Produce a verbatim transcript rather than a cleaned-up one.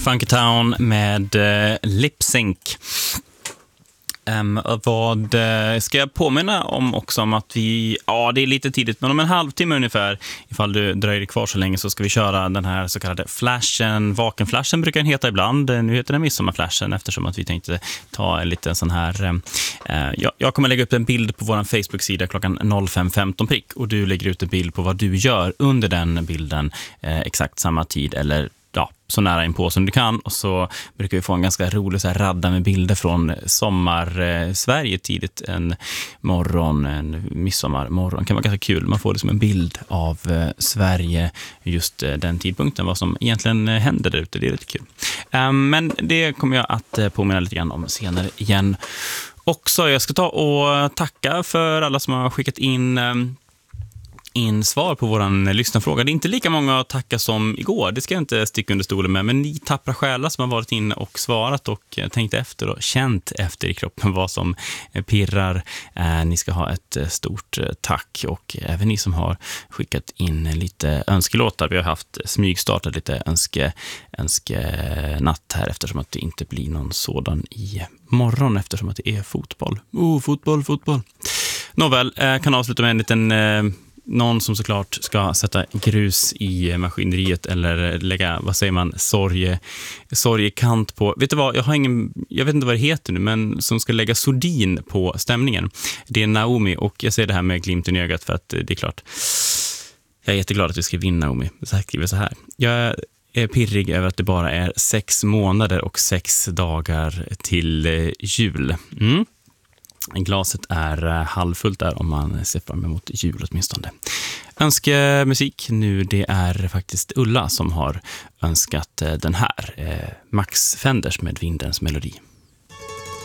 Funky Town med uh, Lip Sync. Um, vad uh, ska jag påminna om också om att vi, ja det är lite tidigt, men om en halvtimme ungefär, ifall du dröjer kvar så länge, så ska vi köra den här så kallade flashen. Vakenflashen brukar den heta ibland, nu heter den midsommarflashen eftersom att vi tänkte ta en liten sån här uh, jag, jag kommer lägga upp en bild på vår Facebook-sida klockan fem femton prick, och du lägger ut en bild på vad du gör under den bilden uh, exakt samma tid eller ja, så nära in på som du kan, och så brukar vi få en ganska rolig så här radda med bilder från sommar eh, Sverige tidigt en morgon, en midsommarmorgon. Kan vara ganska kul, man får liksom en bild av eh, Sverige just eh, den tidpunkten, vad som egentligen eh, händer där ute, det är lite kul. Um, men det kommer jag att eh, påminna lite grann om senare igen. Också, jag ska ta och tacka för alla som har skickat in eh, in svar på våran lyssnarfråga. Det är inte lika många att tacka som igår, det ska jag inte sticka under stolen med, men ni tappra själar som har varit in och svarat och tänkt efter och känt efter i kroppen vad som pirrar. Eh, ni ska ha ett stort tack, och även ni som har skickat in lite önskelåtar. Vi har haft smygstartat lite önske, önskenatt här eftersom att det inte blir någon sådan i morgon eftersom att det är fotboll. Oh, fotboll, fotboll. Nåväl, eh, kan avsluta med en liten eh, någon som såklart ska sätta grus i maskineriet eller lägga, vad säger man, sorge, sorgekant på. Vet du vad, jag har ingen, jag vet inte vad det heter nu, men som ska lägga sordin på stämningen. Det är Naomi, och jag säger det här med glimten i ögat för att det är klart. Jag är jätteglad att du ska vinna, Naomi. Så här skriver så här. Jag är pirrig över att det bara är sex månader och sex dagar till jul. Mm. Glaset är halvfullt där om man ser fram emot jul åtminstone. Önskemusik nu, det är faktiskt Ulla som har önskat den här. Max Fenders med Vindens melodi.